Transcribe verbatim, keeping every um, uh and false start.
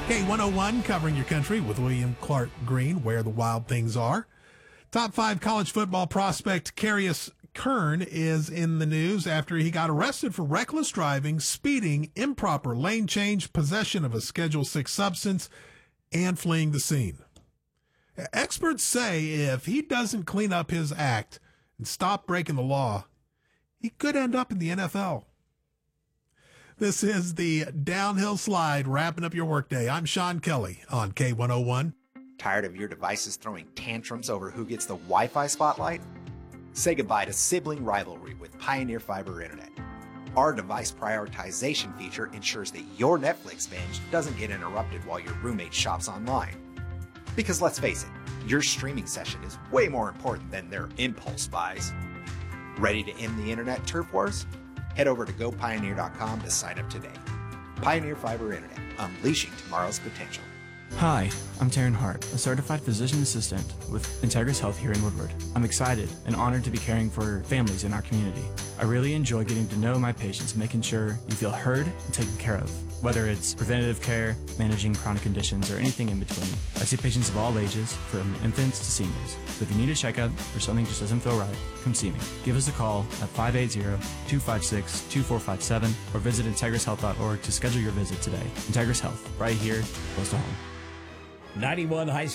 K one oh one covering your country with William Clark Green, where the wild things are. Top five college football prospect Carius Kern is in the news after he got arrested for reckless driving, speeding, improper lane change, possession of a Schedule six substance, and fleeing the scene. Experts say if he doesn't clean up his act and stop breaking the law, he could end up in the N F L. This is the Downhill Slide, wrapping up your workday. I'm Sean Kelly on K one oh one. Tired of your devices throwing tantrums over who gets the Wi-Fi spotlight? Say goodbye to sibling rivalry with Pioneer Fiber Internet. Our device prioritization feature ensures that your Netflix binge doesn't get interrupted while your roommate shops online. Because let's face it, your streaming session is way more important than their impulse buys. Ready to end the internet turf wars? Head over to go pioneer dot com to sign up today. Pioneer Fiber Internet, unleashing tomorrow's potential. Hi, I'm Taryn Hart, a certified physician assistant with Integris Health here in Woodward. I'm excited and honored to be caring for families in our community. I really enjoy getting to know my patients, making sure you feel heard and taken care of, whether it's preventative care, managing chronic conditions, or anything in between. I see patients of all ages, from infants to seniors. So if you need a checkup or something just doesn't feel right, come see me. Give us a call at five eight zero, two five six, two four five seven or visit integris health dot org to schedule your visit today. Integris Health, right here, close to home. ninety-one High